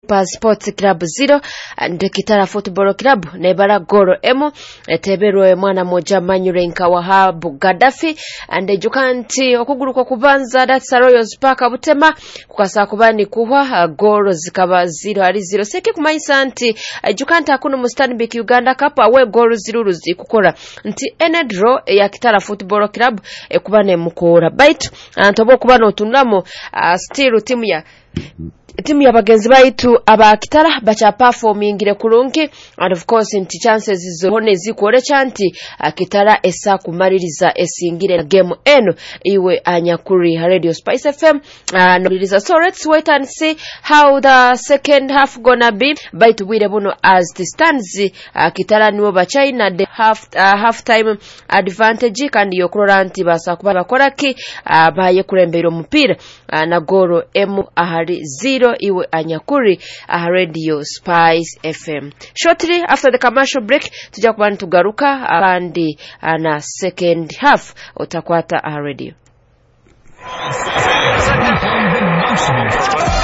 Super Sports Club 0 and Kitara Football Club nebala goro emu etebero mwana moja Manyurenka Wahabu Gaddafi and Jukanti okuguluko kubanza that's Royal Park Butema kukasa kubani kuwa goro zikaba 0 ali 0 seke kumanyisa nti Jukanti akuno mu Stanbic Uganda Cup awe goro ziruruzi kukola nti Enedro ya Kitara Football Club ekubane mukora bite antobo kubana otunamo still timu ya bagenzi baitu aba Kitara bacha performingire kulungi and of course nti chances zone zikore chanti Kitara esa kumaririza esingire game eno iwe anyakuri Radio Spice FM no. So let's wait and see how the second half gonna be baitu wire buno as the stands Kitara niwo bachina the half time advantage kandi yokurora nti basa kuba bakoraki baye kurembera umupira na goro emu ahari 0 iwe anyakuri Radio Spice FM. Shortly after the commercial break tujja kubana tugaruka kandi na second half utakwata radio.